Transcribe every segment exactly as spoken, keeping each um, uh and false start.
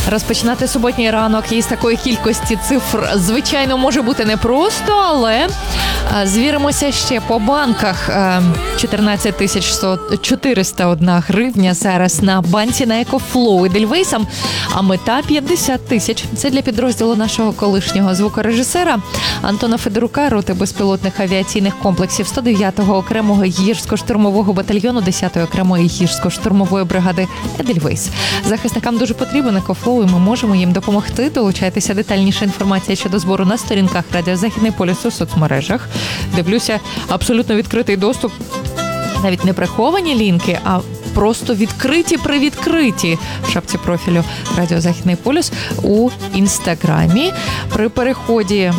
Розпочинати суботній ранок із такої кількості цифр, звичайно, може бути непросто, але звіримося ще по банках. чотирнадцять тисяч чотириста одна гривня зараз на банці на Екофлоу Едельвейсом, а мета п'ятдесят тисяч. Це для підрозділу нашого колишнього звукорежисера Антона Федорука, роти безпілотних авіаційних комплексів сто дев'ятого окремого гірсько-штурмового батальйону десятої окремої гірсько-штурмової бригади Едельвейс. Захисникам дуже потрібен Екофлоу, і ми можемо їм допомогти. Долучайтеся, детальніша інформація щодо збору на сторінках Радіо Західний полюс у соцмережах. Дивлюся, абсолютно відкритий доступ, навіть не приховані лінки, а просто відкриті при відкриті в шапці профілю Радіо Західний полюс у Інстаграмі. При переході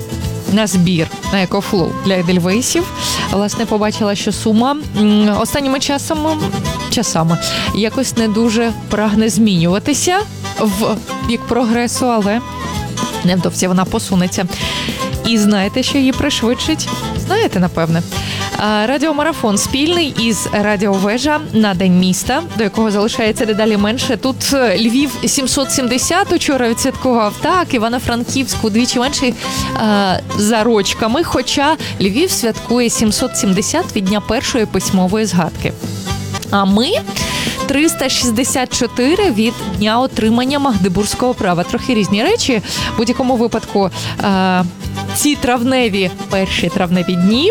на збір на Екофлоу для Едельвейсів, власне, побачила, що сума останніми часами, часами якось не дуже прагне змінюватися в бік прогресу, але невдовзі вона посунеться. І знаєте, що її пришвидшить? Знаєте, напевне. Радіомарафон спільний із Радіовежа на День міста, до якого залишається дедалі менше. Тут Львів сімсот сімдесят учора відсвяткував, так, Івано-Франківськ удвічі менший а, за рочками, хоча Львів святкує сімсот сімдесят від дня першої письмової згадки. А ми триста шістдесят чотири від дня отримання магдебурзького права. Трохи різні речі. В будь-якому випадку а, ці травневі, перші травневі дні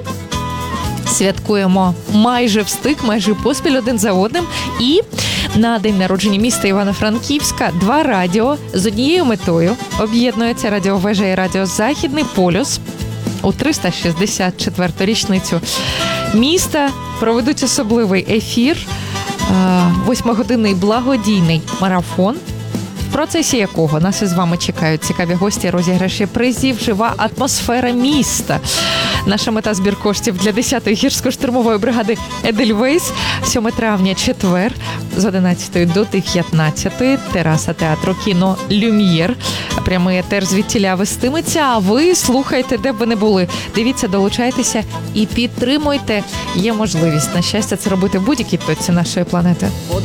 святкуємо майже встиг, майже поспіль один за одним. І на день народження міста Івано-Франківська два радіо з однією метою об'єднуються, Радіовежа і Радіо Західний полюс, у триста шістдесят четверту річницю міста проведуть особливий ефір, восьмигодинний благодійний марафон, в процесі якого нас із вами чекають цікаві гості, розіграші призів, жива атмосфера міста. Наша мета – збір коштів для десятої гірсько-штурмової бригади Едельвейс. сьомого травня, четвер, з одинадцятої до дев'ятнадцятої, тераса театру кіно «Люм'єр». Прямий етер звідтіля вестиметься, а ви слухайте, де б ви не були. Дивіться, долучайтеся і підтримуйте. Є можливість, на щастя, це робити в будь-якій точці нашої планети.